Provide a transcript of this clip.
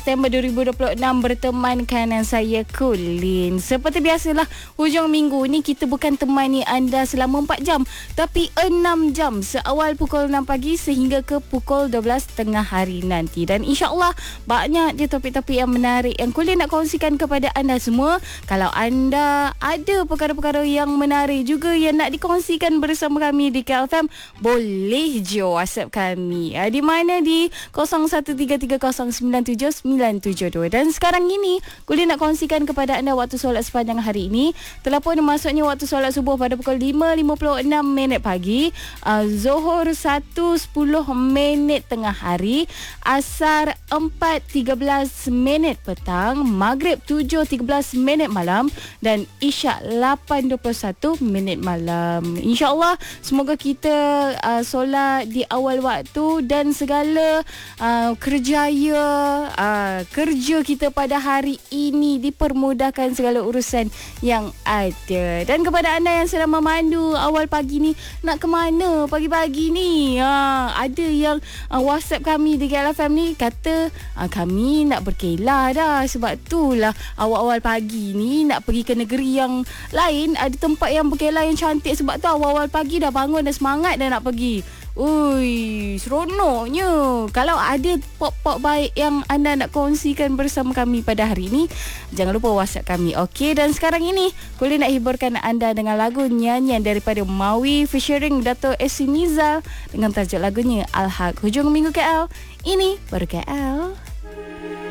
September 2026 bertemankan saya Kulin. Seperti biasalah, hujung minggu ni kita bukan temani anda selama 4 jam, tapi 6 jam seawal pukul 6 pagi sehingga ke pukul 12 tengah hari nanti. Dan insyaAllah banyak je topik-topik yang menarik yang Kulin nak kongsikan kepada anda semua. Kalau anda ada perkara-perkara yang menarik juga yang nak dikongsikan bersama kami di KLFM, boleh je WhatsApp kami. Di mana di 0133097972. Dan sekarang ini Kulin nak kongsikan kepada anda waktu solat sepanjang hari ini. Telah pun masuknya waktu solat subuh pada pukul 5.56 pagi, Zuhur 1.10 tengah hari, Asar 4.13 petang, Maghrib 7.13 malam dan Isyak 8.21 malam. InsyaAllah semoga kita solat di awal waktu dan segala kerja kita pada hari ini dipermudahkan segala urusan yang ada. Dan kepada anda yang sedang memandu awal pagi ni, nak ke mana pagi-pagi ni? Ada yang WhatsApp kami di KLFM ni kata kami nak berkelah dah, sebab itulah awal-awal pagi ni nak pergi ke negeri yang lain, ada tempat yang berkelah yang cantik, sebab tu awal-awal pagi dah bangun dah semangat dah nak pergi. Ui, seronoknya. Kalau ada pop-pop baik yang anda nak kongsikan bersama kami pada hari ini, jangan lupa WhatsApp kami. Okey, dan sekarang ini Kulin nak hiburkan anda dengan lagu nyanyian daripada Mawi featuring Dato' Esi Nizal dengan tajuk lagunya Al-Haq. Hujung minggu KL, ini baru KL.